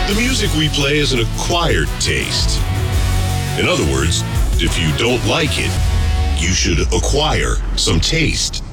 The music we play is an acquired taste. In other words, if you don't like it, you should acquire some taste.